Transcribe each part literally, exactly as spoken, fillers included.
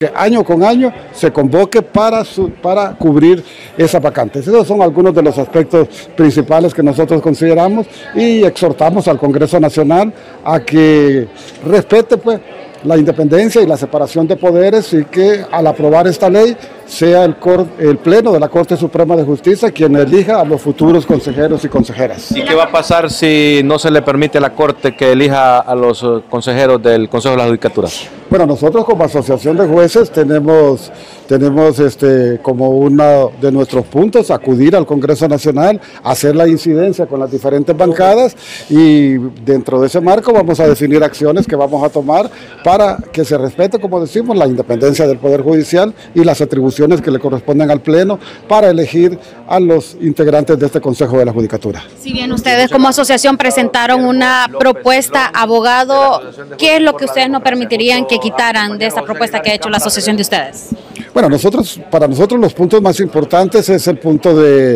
que año con año se convoque para, su, para cubrir esas vacantes. Esos son algunos de los aspectos principales que nosotros consideramos y exhortamos al Congreso Nacional a que respete pues, la independencia y la separación de poderes y que al aprobar esta ley sea el, cor, el Pleno de la Corte Suprema de Justicia quien elija a los futuros consejeros y consejeras. ¿Y qué va a pasar si no se le permite a la Corte que elija a los consejeros del Consejo de la Judicatura? Bueno, nosotros como asociación de jueces tenemos, tenemos este, como uno de nuestros puntos acudir al Congreso Nacional, hacer la incidencia con las diferentes bancadas y dentro de ese marco vamos a definir acciones que vamos a tomar para que se respete, como decimos, la independencia del Poder Judicial y las atribuciones que le corresponden al Pleno para elegir a los integrantes de este Consejo de la Judicatura. Si bien ustedes como asociación presentaron una propuesta, abogado, ¿qué es lo que ustedes no permitirían que quitaran de esta propuesta que ha hecho la asociación de ustedes? Bueno, nosotros, para nosotros los puntos más importantes es el punto de,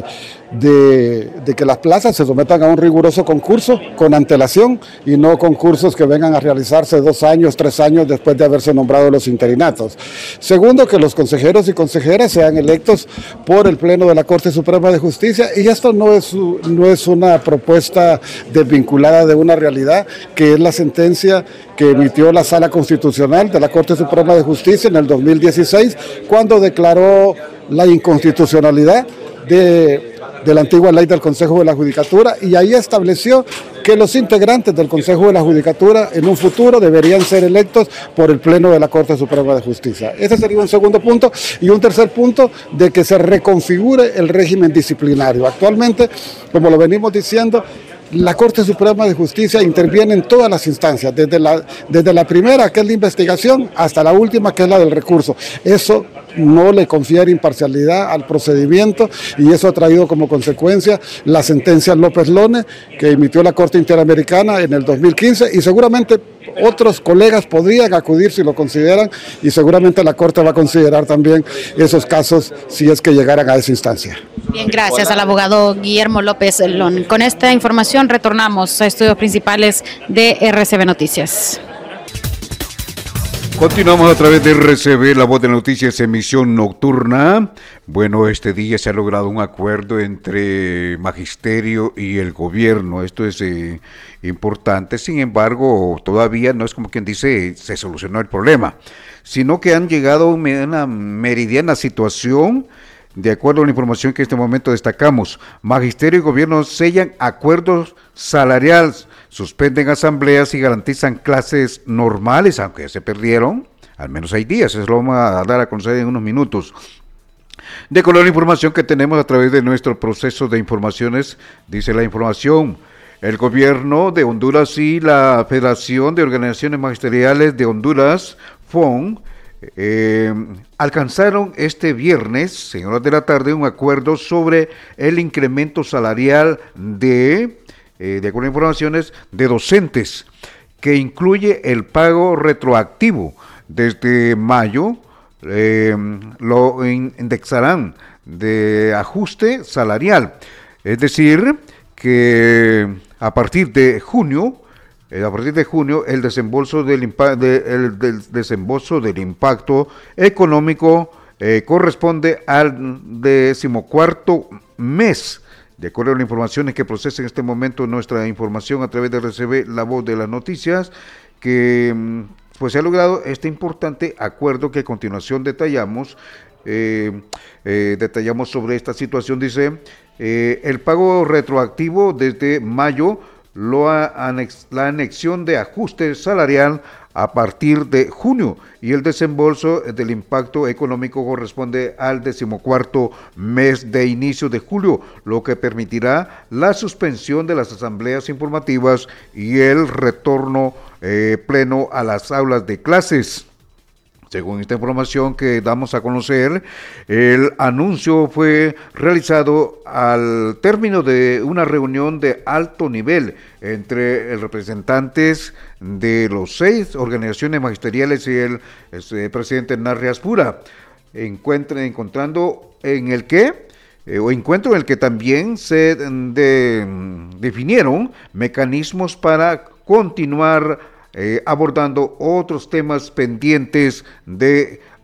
de, de que las plazas se sometan a un riguroso concurso con antelación y no concursos que vengan a realizarse dos años, tres años después de haberse nombrado los interinatos. Segundo, que los consejeros y consejeras sean electos por el Pleno de la Corte Suprema de Justicia y esto no es, no es una propuesta desvinculada de una realidad que es la sentencia que emitió la Sala Constitucional de la Corte Suprema de Justicia en el dos mil dieciséis cuando declaró la inconstitucionalidad de, de la antigua ley del Consejo de la Judicatura y ahí estableció que los integrantes del Consejo de la Judicatura en un futuro deberían ser electos por el Pleno de la Corte Suprema de Justicia. Ese sería un segundo punto y un tercer punto de que se reconfigure el régimen disciplinario. Actualmente, como lo venimos diciendo, la Corte Suprema de Justicia interviene en todas las instancias, desde la, desde la primera, que es la investigación, hasta la última, que es la del recurso. Eso no le confiere imparcialidad al procedimiento y eso ha traído como consecuencia la sentencia López Lone que emitió la Corte Interamericana en el dos mil quince y seguramente otros colegas podrían acudir si lo consideran y seguramente la Corte va a considerar también esos casos si es que llegaran a esa instancia. Bien, gracias al abogado Guillermo López Lón. Con esta información retornamos a estudios principales de R C B Noticias. Continuamos a través de R C B, la voz de noticias, emisión nocturna. Bueno, este día se ha logrado un acuerdo entre magisterio y el gobierno. Esto es eh, importante, sin embargo, todavía no es como quien dice, se solucionó el problema, sino que han llegado a una meridiana situación. De acuerdo a la información que en este momento destacamos, magisterio y gobierno sellan acuerdos salariales, suspenden asambleas y garantizan clases normales, aunque ya se perdieron, al menos hay días, eso lo vamos a dar a conocer en unos minutos. De acuerdo a la información que tenemos a través de nuestro proceso de informaciones, dice la información, el gobierno de Honduras y la Federación de Organizaciones Magisteriales de Honduras, F O N, Eh, alcanzaron este viernes, en horas de la tarde, un acuerdo sobre el incremento salarial de, eh, de acuerdo a informaciones, de docentes, que incluye el pago retroactivo. Desde mayo eh, lo indexarán de ajuste salarial, es decir, que a partir de junio, A partir de junio, el desembolso del, impa- de, el, del desembolso del impacto económico eh, corresponde al decimocuarto mes. De acuerdo a las informaciones que procesa en este momento nuestra información a través de R C B, la voz de las noticias, que pues se ha logrado este importante acuerdo que a continuación detallamos. Eh, eh, detallamos sobre esta situación. Dice, eh, el pago retroactivo desde mayo, Lo anex, la anexión de ajuste salarial a partir de junio y el desembolso del impacto económico corresponde al decimocuarto mes de inicio de julio, lo que permitirá la suspensión de las asambleas informativas y el retorno eh, pleno a las aulas de clases. Según esta información que damos a conocer, el anuncio fue realizado al término de una reunión de alto nivel entre representantes de los seis organizaciones magisteriales y el, el presidente Narri Aspura, encuentre, encontrando en el que eh, o encuentro en el que también se de, definieron mecanismos para continuar Eh, abordando otros temas pendientes de